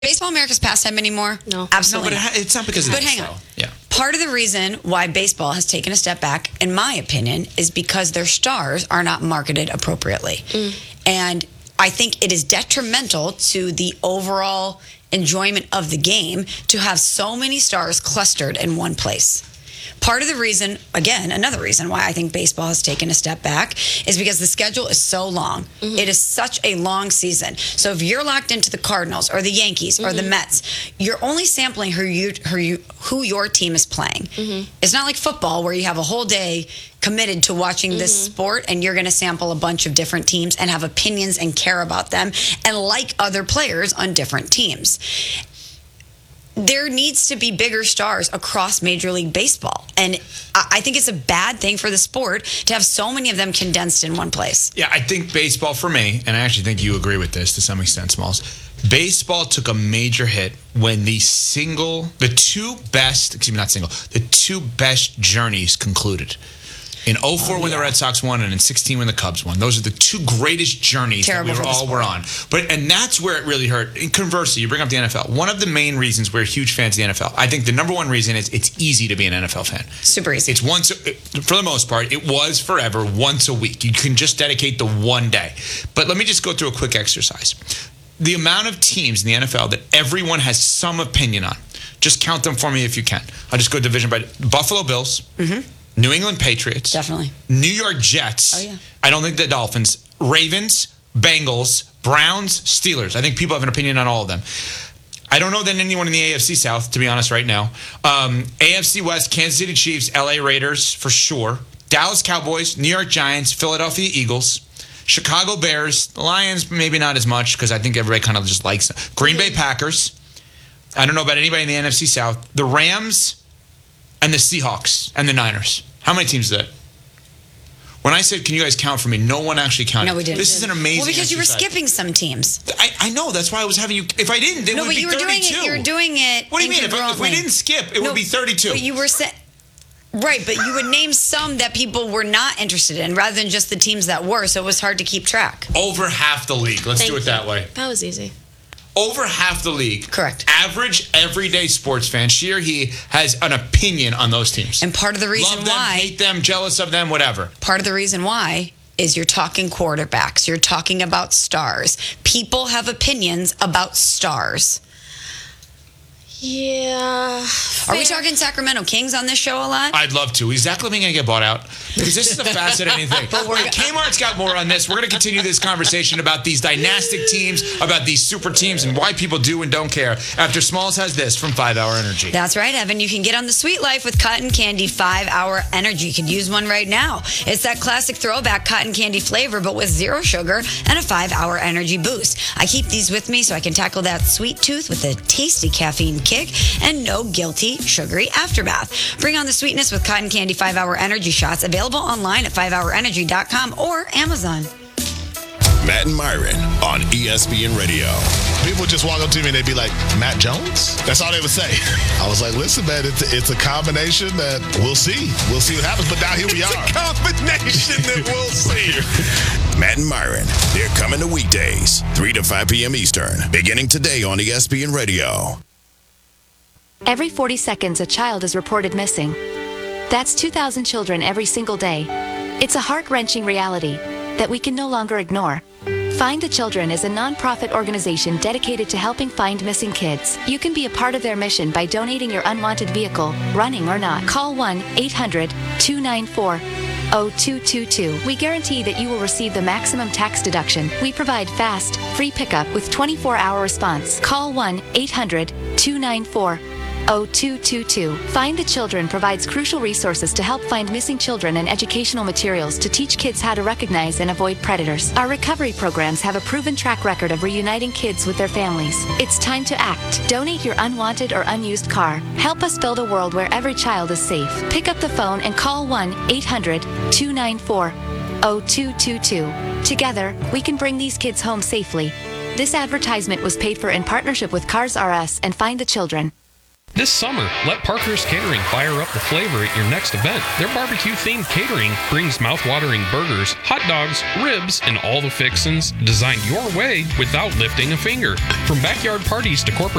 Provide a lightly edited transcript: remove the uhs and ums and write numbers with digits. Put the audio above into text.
baseball America's pastime anymore? No. Absolutely. No, but it's not because of But this, hang on. though. Yeah. Part of the reason why baseball has taken a step back, in my opinion, is because their stars are not marketed appropriately. And I think it is detrimental to the overall enjoyment of the game to have so many stars clustered in one place. Part of the reason, again, another reason why I think baseball has taken a step back is because the schedule is so long. It is such a long season. So if you're locked into the Cardinals or the Yankees or the Mets, you're only sampling who your team is playing. It's not like football where you have a whole day committed to watching this sport and you're going to sample a bunch of different teams and have opinions and care about them and like other players on different teams. There needs to be bigger stars across Major League Baseball. And I think it's a bad thing for the sport to have so many of them condensed in one place. Yeah, I think baseball for me, and I actually think you agree with this to some extent, Smalls, baseball took a major hit when the two best journeys concluded. In 04 when the Red Sox won and in 16 when the Cubs won. Those are the two greatest journeys that we were on. And that's where it really hurt. And conversely, you bring up the NFL. One of the main reasons we're huge fans of the NFL, I think the number one reason is it's easy to be an NFL fan. Super easy. It's for the most part, it was forever once a week. You can just dedicate the one day. But let me just go through a quick exercise. The amount of teams in the NFL that everyone has some opinion on, just count them for me if you can. I'll just go division by Buffalo Bills. New England Patriots. Definitely. New York Jets. Oh, yeah. I don't think the Dolphins. Ravens, Bengals, Browns, Steelers. I think people have an opinion on all of them. I don't know than anyone in the AFC South, to be honest, right now. AFC West, Kansas City Chiefs, LA Raiders, for sure. Dallas Cowboys, New York Giants, Philadelphia Eagles, Chicago Bears, the Lions, maybe not as much because I think everybody kind of just likes them. Green Bay Packers. I don't know about anybody in the NFC South. The Rams and the Seahawks and the Niners. How many teams is that? When I said, can you guys count for me, no one actually counted. No, we didn't. This is an amazing Well, because you were exercise. skipping some teams. I know. That's why I was having you. If I didn't, it would be 32. You were doing it. What do you mean? If we didn't skip, it would be 32. But you were right, but you would name some that people were not interested in rather than just the teams that were, so it was hard to keep track. Over half the league. Let's do it that way. That was easy. Over half the league. Correct. Average, everyday sports fan, she or he has an opinion on those teams. And part of the reason Love them, why... hate them, jealous of them, whatever. Part of the reason why is you're talking quarterbacks. You're talking about stars. People have opinions about stars. Yeah. Are we talking Sacramento Kings on this show a lot? I'd love to. Is Zach LaVine going to get bought out? Because this is a fascinating thing. Kmart's got more on this. We're going to continue this conversation about these dynastic teams, about these super teams, and why people do and don't care after Smalls has this from 5 Hour Energy. That's right, Evan. You can get on the sweet life with Cotton Candy 5 Hour Energy. You could use one right now. It's that classic throwback cotton candy flavor, but with 0 sugar and a 5 Hour Energy boost. I keep these with me so I can tackle that sweet tooth with a tasty caffeine kick and no guilty sugary aftermath. Bring on the sweetness with Cotton Candy 5 Hour Energy shots, available online at 5hourenergy.com or Amazon. Matt and Myron on ESPN Radio. People just walk up to me and they'd be like, Matt Jones? That's all they would say. I was like, listen, man, it's a combination that we'll see. We'll see what happens. But now here we are. It's a combination that we'll see. Matt and Myron, they're coming to weekdays, 3 to 5 p.m. Eastern, beginning today on ESPN Radio. Every 40 seconds, a child is reported missing. That's 2,000 children every single day. It's a heart-wrenching reality that we can no longer ignore. Find the Children is a non-profit organization dedicated to helping find missing kids. You can be a part of their mission by donating your unwanted vehicle, running or not. Call 1-800-294-0222. We guarantee that you will receive the maximum tax deduction. We provide fast, free pickup with 24-hour response. Call 1-800-294-0222. Find the Children provides crucial resources to help find missing children and educational materials to teach kids how to recognize and avoid predators. Our recovery programs have a proven track record of reuniting kids with their families. It's time to act. Donate your unwanted or unused car. Help us build a world where every child is safe. Pick up the phone and call 1-800-294-0222. Together, we can bring these kids home safely. This advertisement was paid for in partnership with Cars R Us and Find the Children. This summer, let Parker's Catering fire up the flavor at your next event. Their barbecue-themed catering brings mouth-watering burgers, hot dogs, ribs, and all the fixins designed your way without lifting a finger. From backyard parties to corporate